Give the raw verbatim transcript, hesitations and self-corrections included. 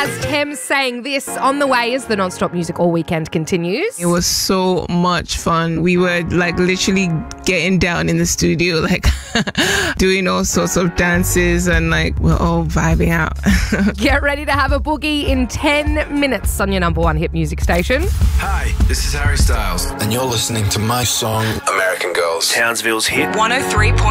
has Thames saying this on the way as the non-stop music all weekend continues. It was so much fun. We were like literally getting down in the studio, like doing all sorts of dances, and like we're all vibing out. Get ready to have a boogie in ten minutes on your number one hit music station. Hi, this is Harry Styles, and you're listening to my song, American Girls. Townsville's hit one oh three point